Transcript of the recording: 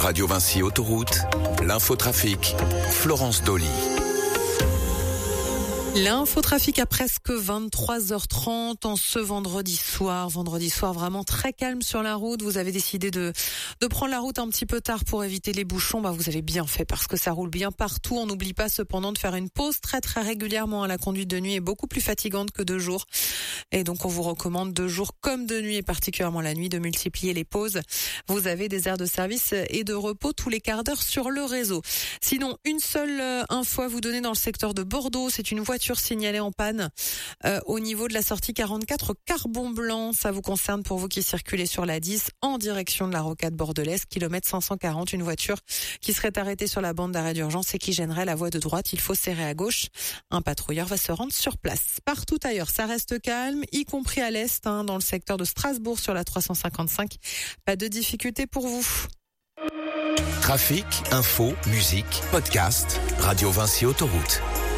Radio Vinci Autoroute, l'infotrafic, Florence Dolly. L'infotrafic à presque 23h30 en ce vendredi soir. Vendredi soir vraiment très calme sur la route. Vous avez décidé de prendre la route un petit peu tard pour éviter les bouchons. Vous avez bien fait parce que ça roule bien partout. On n'oublie pas cependant de faire une pause très régulièrement. La conduite de nuit est beaucoup plus fatigante que de jour. Et donc on vous recommande de jour comme de nuit et particulièrement la nuit de multiplier les pauses. Vous avez des aires de service et de repos tous les quarts d'heure sur le réseau. Sinon, une seule info à vous donner dans le secteur de Bordeaux. C'est une voiture signalée en panne au niveau de la sortie 44 Carbon Blanc. Ça vous concerne pour vous qui circulez sur la 10 en direction de la rocade bordelaise, kilomètre 540. Une voiture qui serait arrêtée sur la bande d'arrêt d'urgence et qui gênerait la voie de droite. Il faut serrer à gauche. Un patrouilleur va se rendre sur place. Partout ailleurs, ça reste calme, y compris à l'est, dans le secteur de Strasbourg sur la 355. Pas de difficulté pour vous. Trafic, info, musique, podcast, Radio Vinci Autoroute.